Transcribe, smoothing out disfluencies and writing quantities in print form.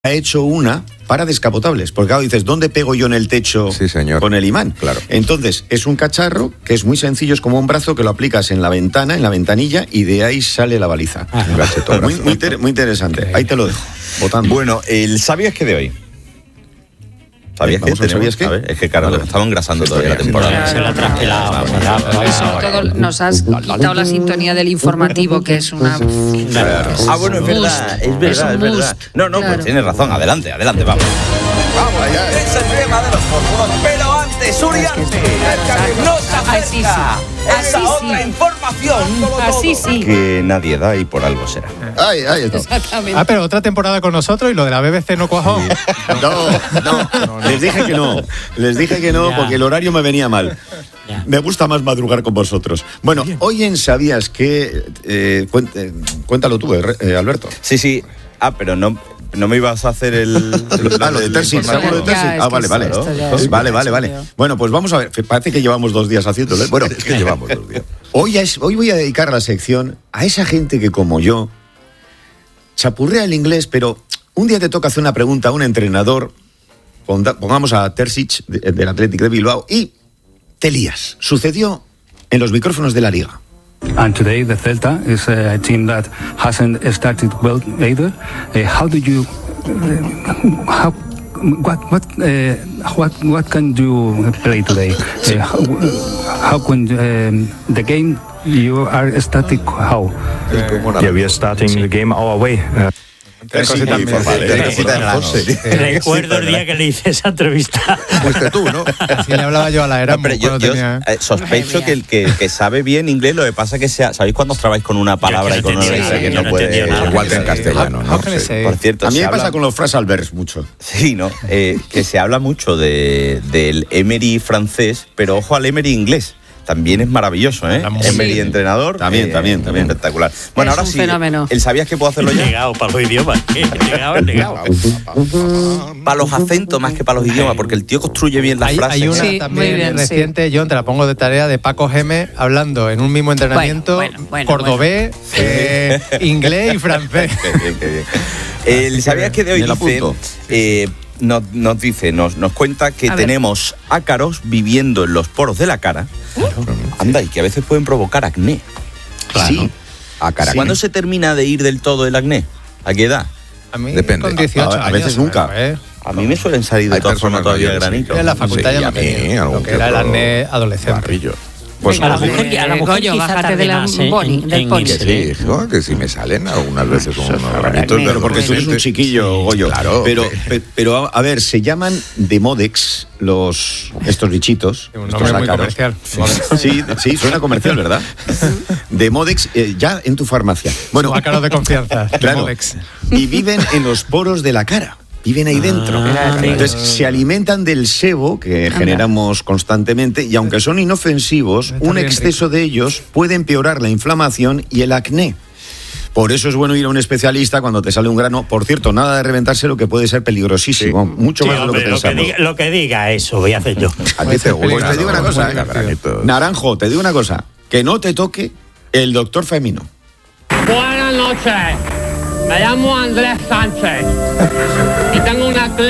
ha hecho una para descapotables, porque claro, dices, ¿dónde pego yo en el techo con el imán? Claro. Entonces, es un cacharro que es muy sencillo, es como un brazo que lo aplicas en la ventana, en la ventanilla, y de ahí sale la baliza. Un gadgetón. Muy interesante. Ahí te lo dejo, votando. Bueno, el ¿sabías qué de hoy? ¿Sabías qué? ¿Sabías qué? A ver, es que claro, estamos engrasando todavía la temporada. Se la trasquilado. Sobre todo nos has quitado la sintonía del informativo, que es una... Bueno, es verdad, es verdad. No, Claro. pues tienes razón, adelante, vamos. Vamos allá. Es el tema de los fósforos, pero antes, Uriarte, nos acerca esa otra información Así sí. que nadie da y por algo será. Ahí está. Exactamente. Pero otra temporada con nosotros y lo de la BBC no cuajó. No, les dije que no porque el horario me venía mal. Me gusta más madrugar con vosotros. Bueno, hoy en ¿Sabías qué? Cuéntalo tú, Alberto. Sí. Pero no me ibas a hacer lo de Tersis, ¿algo de Tersis? Vale. Bueno, pues vamos a ver. Parece que llevamos 2 días haciéndolo. Bueno, Es que llevamos 2 días. Hoy voy a dedicar la sección a esa gente que, como yo, chapurrea el inglés, pero un día te toca hacer una pregunta a un entrenador, pongamos a Terzic del Athletic de Bilbao, y te lías. Sucedió en los micrófonos de la Liga. And today the Celta is a team that hasn't started well either. How do you what can you play today? How can the game you are starting how? Yeah, we are starting the game our way. Recuerdo el día que le hice esa entrevista. Fuiste tú, ¿no? Así le hablaba yo a la Erasmus. Hombre, yo sospecho que el que sabe bien inglés, lo que pasa es que ¿sabéis cuando os trabáis con una palabra y con otra que no puede? Igual que en castellano, ¿no? Sí. Por cierto, A mí me pasa con los phrasalverbs mucho. Sí, ¿no? Que se habla mucho del Emery francés, pero ojo al Emery inglés. También es maravilloso, ¿eh? Emery entrenador. También. Espectacular. Bueno, Es ahora un sí. fenómeno. ¿El sabías que puedo hacerlo ya? Llegado para los idiomas. Llegado. Para los acentos más que para los idiomas, porque el tío construye bien las frases. Hay una Sí, también muy bien, reciente, John, te la pongo de tarea, de Paco Geme, hablando en un mismo entrenamiento, Bueno. cordobés, inglés y francés. Qué bien. El ¿sabías que de hoy Me la apunto. nos cuenta que A ver. tenemos ácaros viviendo en los poros de la cara. Anda, y que a veces pueden provocar acné. Sí. A cara. ¿Cuándo se termina de ir del todo el acné? ¿A qué edad? A mí Depende. con 18 A veces años, nunca. ¿eh? A mí me suelen salir de Hay todas formas personas todavía mayores, granitos. En la facultad Sí, ya a me mí, tenía algún lo que que era el otro acné adolescente. Barrillo. Pues Venga, a la mujer- hombre, a la mujer Goyo, quizá bájate tarde de la más, boni, del pony. que sí, ¿no? Que sí me salen algunas veces como unos granitos. Pero porque tú eres un chiquillo, Goyo. Claro. Pero a ver, se llaman Demodex estos bichitos. Un estos nombre muy ácaros. comercial. Sí, suena comercial, ¿verdad? Demodex, ya en tu farmacia. Bueno, Ácaros de confianza. claro. Modex. Y viven en los poros de la cara. Viven ahí dentro. Entonces, se alimentan del sebo que generamos constantemente y aunque son inofensivos, Está un bien exceso de ellos puede empeorar la inflamación y el acné. Por eso es bueno ir a un especialista cuando te sale un grano. Por cierto, nada de reventarse, lo que puede ser peligrosísimo. Mucho más de lo que pensamos. Lo que diga eso, voy a hacer yo. A ti te gusta. Pues te digo una cosa, granitos. Naranjo, te digo una cosa. Que no te toque el doctor Femino. Buenas noches, me llamo Andrés Sánchez y tengo un acné